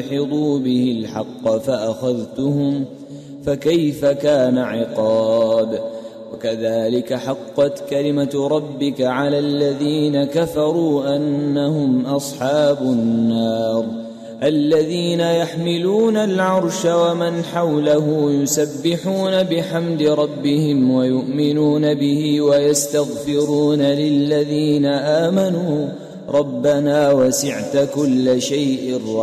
ليدحضوا به الحق فأخذتهم فكيف كان عقاب. وكذلك حقت كلمة ربك على الذين كفروا أنهم أصحاب النار. الذين يحملون العرش ومن حوله يسبحون بحمد ربهم ويؤمنون به ويستغفرون للذين آمنوا ربنا وسعت كل شيء